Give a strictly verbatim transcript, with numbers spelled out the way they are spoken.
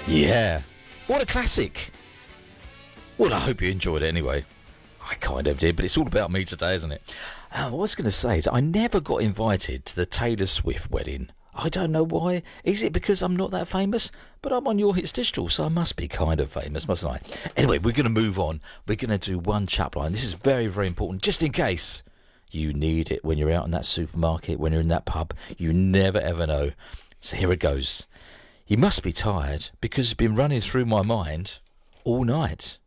Yeah. What a classic. Well, I hope you enjoyed it anyway. I kind of did, but it's all about me today, isn't it? Uh, what I was going to say is I never got invited to the Taylor Swift wedding. I don't know why. Is it because I'm not that famous? But I'm on Your Hits Digital, so I must be kind of famous, mustn't I? Anyway, we're going to move on. We're going to do one chap line. This is very, very important, just in case you need it when you're out in that supermarket, when you're in that pub. You never, ever know. So here it goes. You must be tired because it's been running through my mind all night.